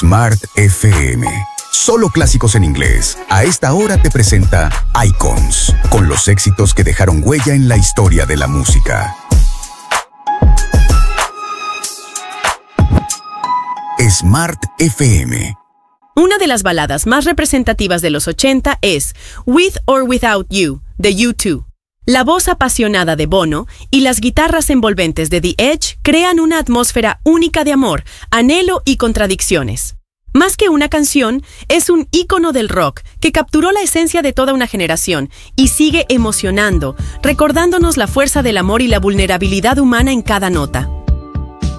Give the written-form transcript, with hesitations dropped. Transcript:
Smart FM. Solo clásicos en inglés. A esta hora te presenta Icons, con los éxitos que dejaron huella en la historia de la música. Smart FM. Una de las baladas más representativas de los 80 es With or Without You, de U2. La voz apasionada de Bono y las guitarras envolventes de The Edge crean una atmósfera única de amor, anhelo y contradicciones. Más que una canción, es un ícono del rock que capturó la esencia de toda una generación y sigue emocionando, recordándonos la fuerza del amor y la vulnerabilidad humana en cada nota.